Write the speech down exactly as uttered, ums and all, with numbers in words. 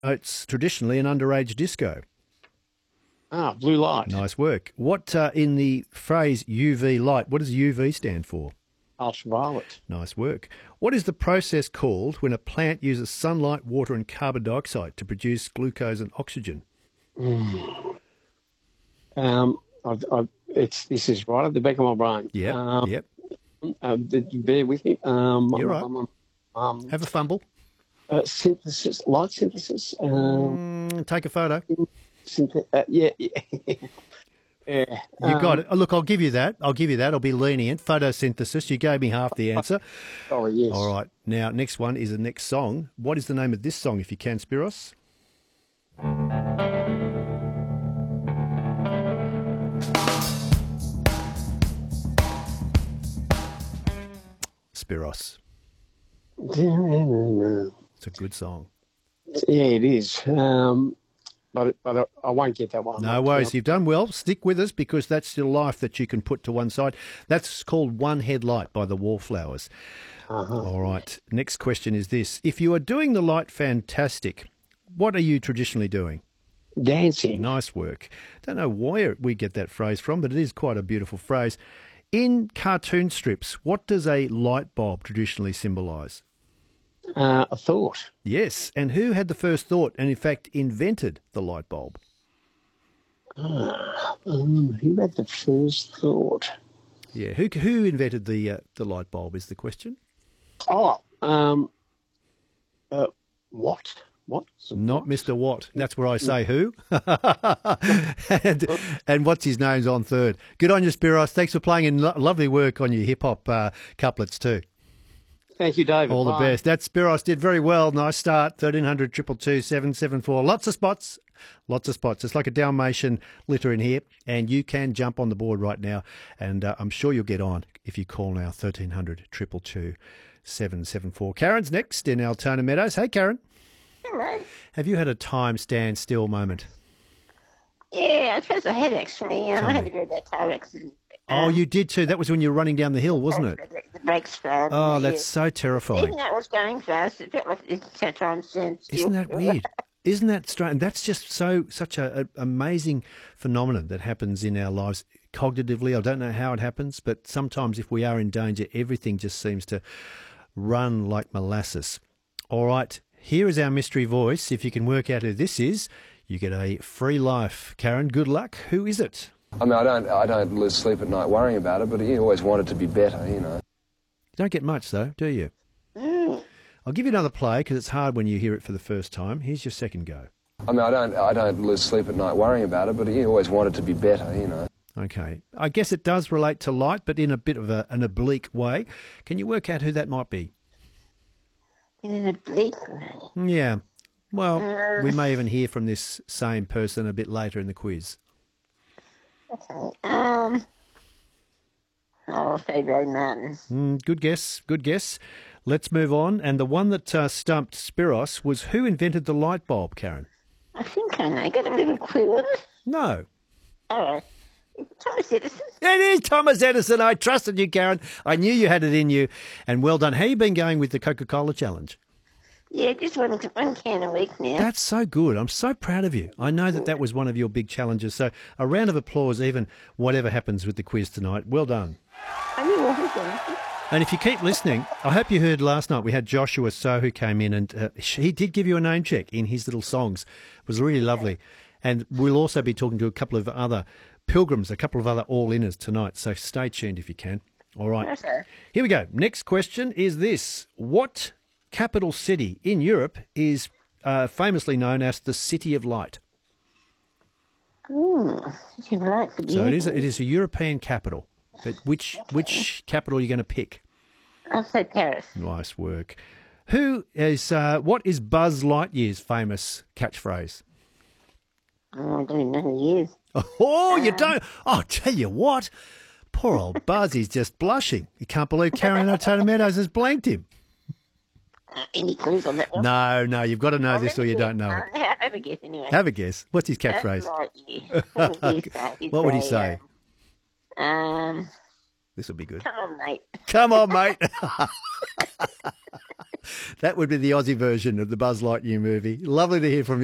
It's traditionally an underage disco. Ah, blue light. Nice work. What uh, in the phrase U V light, what does U V stand for? Ultraviolet. Nice work. What is the process called when a plant uses sunlight, water and carbon dioxide to produce glucose and oxygen? Mm. Um, I've, I've, it's this is right at the back of my brain. Yep, um, yep. Uh, bear with me. Um, You're right. um, um, Have a fumble. Uh, synthesis, light synthesis. Um, Mm, take a photo. synth- uh, yeah, yeah. yeah. You got Um, it. Oh, look, I'll give you that. I'll give you that. I'll be lenient. Photosynthesis. You gave me half the answer. Oh, yes. All right. Now, next one is the next song. What is the name of this song, if you can, Spiros? Spiros. It's a good song. Yeah, it is. Um, but but I, I won't get that one. No worries. You've done well. Stick with us because that's still life that you can put to one side. That's called One Headlight by the Wallflowers. Uh-huh. All right. Next question is this. If you are doing the light fantastic, what are you traditionally doing? Dancing. Nice work. Don't know where we get that phrase from, but it is quite a beautiful phrase. In cartoon strips, what does a light bulb traditionally symbolise? Uh, a thought. Yes. And who had the first thought and, in fact, invented the light bulb? Uh, um, who had the first thought? Yeah. Who who invented the uh, the light bulb is the question. Oh, um, uh, what? What? Not Mister Watt. That's where I say who. and, and what's his name's on third. Good on you, Spiros. Thanks for playing in. Lo- lovely work on your hip-hop uh, couplets too. Thank you, David. All the Bye. best. That Spiros did very well. Nice start. thirteen hundred, two two two, seven seven four. Lots of spots. Lots of spots. It's like a Dalmatian litter in here. And you can jump on the board right now. And uh, I'm sure you'll get on if you call now thirteen hundred, two two two, seven seven four. Karen's next in Altona Meadows. Hey, Karen. Hello. Have you had a time stand still moment? Yeah, I suppose I had actually. Um, Tell I had me. to go to that car accident. Oh, you did too. That was when you were running down the hill, wasn't it? The, the brakes failed. Oh, Yeah. that's so terrifying. Even though it was going fast, it felt like it's a time since. Isn't that weird? Isn't that strange? That's just so such a, a amazing phenomenon that happens in our lives cognitively. I don't know how it happens, but sometimes if we are in danger, everything just seems to run like molasses. All right, here is our mystery voice. If you can work out who this is, you get a free life. Karen, good luck. Who is it? I mean, I don't, I don't lose sleep at night worrying about it, but you always want it to be better, you know. You don't get much, though, do you? Mm. I'll give you another play because it's hard when you hear it for the first time. Here's your second go. I mean, I don't, I don't lose sleep at night worrying about it, but you always want it to be better, you know. Okay. I guess it does relate to light, but in a bit of a, an oblique way. Can you work out who that might be? In an oblique way. Yeah. Well, Uh. we may even hear from this same person a bit later in the quiz. Okay. Um. I'll say Ray Martin. Mm, good guess. Good guess. Let's move on. And the one that uh, stumped Spiros was who invented the light bulb, Karen? I think I know. Got a little clue on it. No. Oh. Thomas Edison. It is Thomas Edison. I trusted you, Karen. I knew you had it in you. And well done. How you been going with the Coca-Cola challenge? Yeah, just one, one can a week now. That's so good. I'm so proud of you. I know that that was one of your big challenges. So a round of applause, even whatever happens with the quiz tonight. Well done. I knew everything. And if you keep listening, I hope you heard last night we had Joshua So who came in and uh, he did give you a name check in his little songs. It was really lovely. And we'll also be talking to a couple of other pilgrims, a couple of other all-inners tonight. So stay tuned if you can. All right. Okay. Here we go. Next question is this. What capital city in Europe is uh, famously known as the City of Light? Mm, you like the So it is a, it is a European capital. But which which capital are you going to pick? I'll say Paris. Nice work. Who is uh, what is Buzz Lightyear's famous catchphrase? Oh, I don't even know who he is. Oh, you don't? Oh, I'll tell you what. Poor old Buzz, he's just blushing. He can't believe Karen Altona Meadows has blanked him. Uh, any clues on that one? No, no, you've got to know this or you don't know it. Uh, have a guess anyway. Have a guess. What's his Buzz catchphrase? Lightyear. What would he say? He'd What would he say? Um, um, This will be good. come on, mate. Come on, mate. That would be the Aussie version of the Buzz Lightyear movie. Lovely to hear from you.